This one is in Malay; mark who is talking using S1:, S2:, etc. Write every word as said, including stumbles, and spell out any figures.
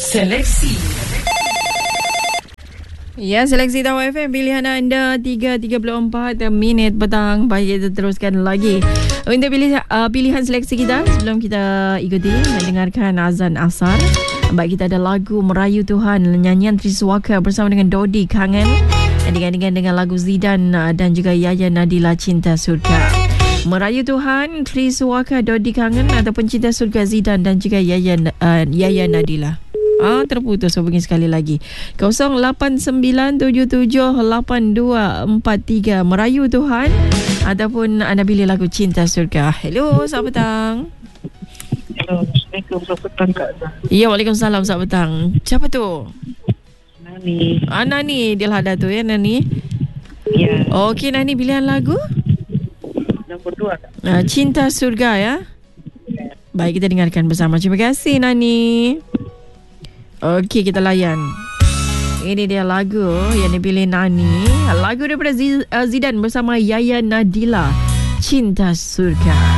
S1: Seleksi.
S2: Ya, Seleksi Tawar F M, pilihan anda tiga tiga puluh empat minit petang. Baik, kita teruskan lagi untuk pilih, uh, pilihan seleksi kita. Sebelum kita ikuti mendengarkan azan asar, baik, kita ada lagu Merayu Tuhan, nyanyian Triswaka bersama dengan Dodi Kangen, dengan dengan lagu Zidan dan juga Yaya Nadila Cinta Surga. Merayu Tuhan, Triswaka, Dodi Kangen ataupun Cinta Surga, Zidan dan juga Yaya uh, Yaya Nadila. Ah, terputus hubungi sekali lagi. kosong lapan sembilan tujuh tujuh lapan dua empat tiga. Merayu Tuhan ataupun anda pilih lagu Cinta Surga. Hello, selamat petang.
S3: Hello, Assalamualaikum, selamat petang Kak.
S2: Ya, Waalaikumsalam, selamat petang. Siapa tu?
S3: Nani.
S2: Ah, Nani, dia lah ada tu ya, Nani.
S3: Ya.
S2: Okey, Nani, pilihan lagu?
S3: Nombor dua Kak.
S2: Uh, Cinta Surga ya. Baik, kita dengarkan bersama. Terima kasih, Nani. Okey, kita layan. Ini dia lagu yang dipilih Nani. Lagu daripada Zidan bersama Yaya Nadila, Cinta Surga.